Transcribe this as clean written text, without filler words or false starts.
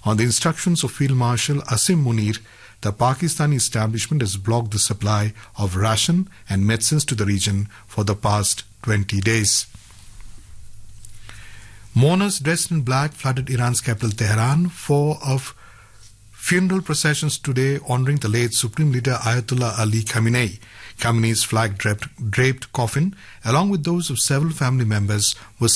On the instructions of Field Marshal Asim Munir, the Pakistani establishment has blocked the supply of ration and medicines to the region for the past 20 days. Mourners dressed in black flooded Iran's capital Tehran. 4 of funeral processions today honoring the late Supreme Leader Ayatollah Ali Khamenei. Khamenei's flag-draped coffin, along with those of several family members, was